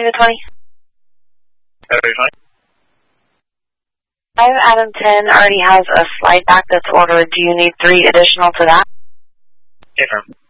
the 20. February 20. 5 Adam 10 already has a slide back that's ordered. Do you need 3 additional to that? Affirm.